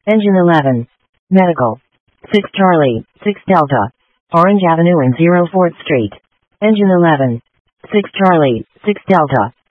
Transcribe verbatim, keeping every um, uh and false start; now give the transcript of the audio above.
Engine eleven. Medical. six Charlie, six Delta. Orange Avenue and zero fourth Street. Engine eleven. six Charlie, six Delta.